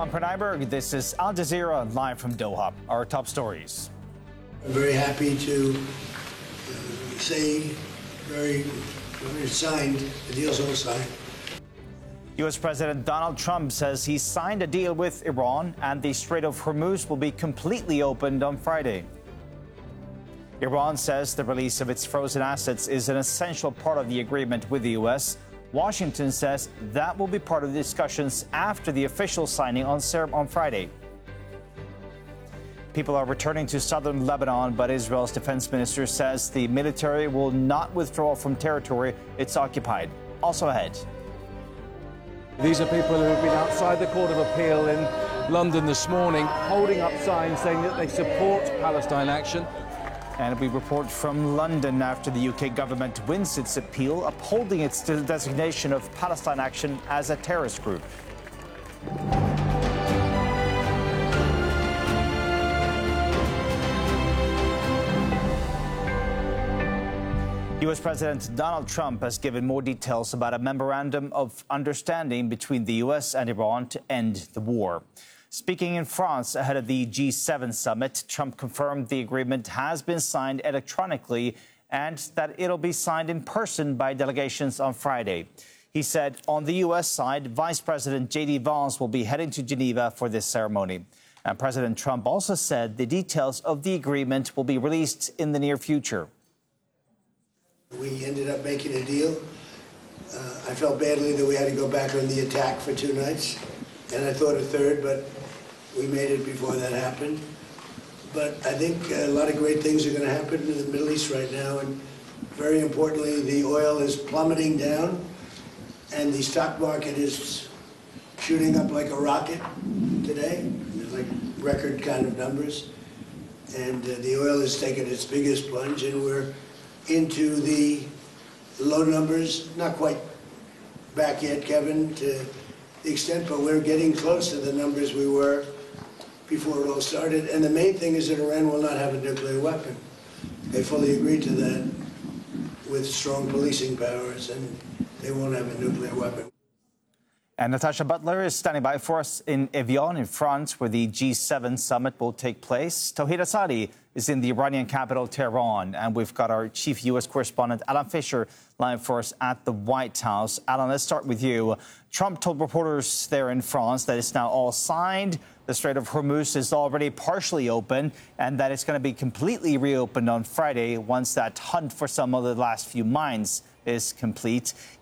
Ron Perneiberg. This is Al Jazeera live from Doha. Our top stories. I'm very happy to say the deal's all signed. U.S. President Donald Trump says he signed a deal with Iran and the Strait of Hormuz will be completely opened on Friday. Iran says the release of its frozen assets is an essential part of the agreement with the U.S. Washington says that will be part of the discussions after the official signing on Friday. People are returning to southern Lebanon, but Israel's defense minister says the military will not withdraw from territory it's occupied. Also ahead. These are people who have been outside the Court of Appeal in London this morning, holding up signs saying that they support Palestine action. And we report from London after the UK government wins its appeal, upholding its designation of Palestine Action as a terrorist group. U.S. President Donald Trump has given more details about a memorandum of understanding between the U.S. and Iran to end the war. Speaking in France ahead of the G7 summit, Trump confirmed the agreement has been signed electronically and that it'll be signed in person by delegations on Friday. He said on the U.S. side, Vice President J.D. Vance will be heading to Geneva for this ceremony. And President Trump also said the details of the agreement will be released in the near future. We ended up making a deal. I felt badly that we had to go back on the attack for 2 nights, and I thought a third, but we made it before that happened. But I think a lot of great things are going to happen in the Middle East right now, and very importantly, the oil is plummeting down, and the stock market is shooting up like a rocket today. There's like record kind of numbers, and the oil has taken its biggest plunge, and we're into the low numbers, not quite back yet, Kevin, to the extent, but we're getting close to the numbers we were before it all started. And the main thing is that Iran will not have a nuclear weapon. They fully agreed to that with strong policing powers, and they won't have a nuclear weapon. And Natasha Butler is standing by for us in Evian in France, where the G7 summit will take place. Tauhid Assadi is in the Iranian capital, Tehran, and we've got our chief U.S. correspondent, Alan Fisher, live for us at the White House. Alan, let's start with you. Trump told reporters there in France that it's now all signed. The Strait of Hormuz is already partially open, and that it's going to be completely reopened on Friday once that hunt for some of the last few mines is complete.